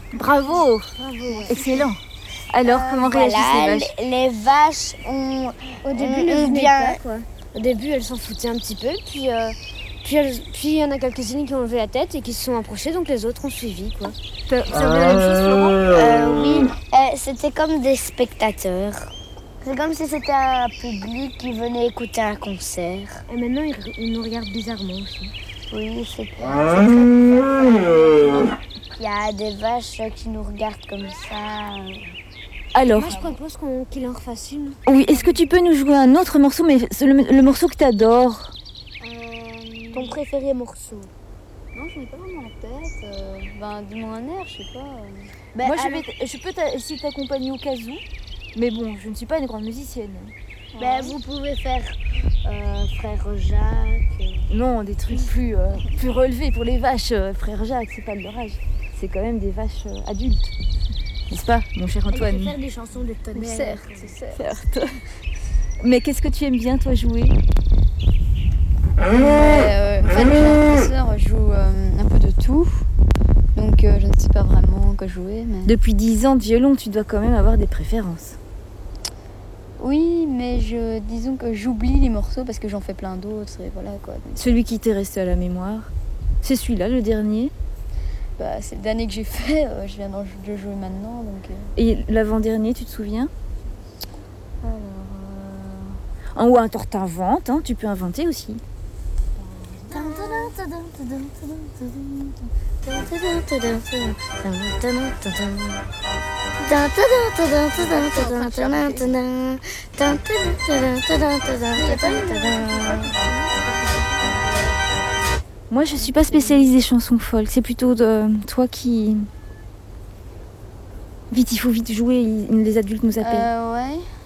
Bravo. Excellent. Alors, comment réagissent les vaches? Les vaches ont Au début, on elles venaient bien- pas, quoi. Au début, elles s'en foutaient un petit peu, puis il y en a quelques-unes qui ont levé la tête et qui se sont approchées, donc les autres ont suivi, quoi. Ça fait la même chose, Florent? oui, c'était comme des spectateurs. C'est comme si c'était un public qui venait écouter un concert. Et maintenant, ils nous regardent bizarrement aussi. Oui, c'est très bizarre. Il y a des vaches qui nous regardent comme ça. Alors, Moi, je propose qu'il en refasse une. oui, est-ce que tu peux nous jouer un autre morceau, mais c'est le morceau que tu adores? Ton préféré morceau? Non, je n'ai pas vraiment en tête. Dis-moi un air, je sais pas. Moi, je peux essayer de t'accompagner au cas où, mais bon, je ne suis pas une grande musicienne. Vous pouvez faire Frère Jacques. Non, des trucs plus relevés pour les vaches. Frère Jacques, c'est pas de leur âge. C'est quand même des vaches adultes. N'est-ce pas, mon cher Antoine? Faire des chansons de tonnerre. Certes. Mais qu'est-ce que tu aimes bien, toi, jouer? En fait, mon professeur joue un peu de tout. Donc, je ne sais pas vraiment quoi jouer. Mais... Depuis 10 ans de violon, tu dois quand même avoir des préférences. Oui, mais disons que j'oublie les morceaux parce que j'en fais plein d'autres. Et voilà, quoi. Donc, Celui qui t'est resté à la mémoire, c'est celui-là, le dernier. c'est le dernier que j'ai fait. Je viens de jouer maintenant. Donc, Et l'avant-dernier, tu te souviens? Alors... Ou un tort t'inventes, hein, tu peux inventer aussi. Moi, je suis pas spécialisée chansons folk. C'est plutôt toi qui... Vite, il faut vite jouer. Les adultes nous appellent. Ouais.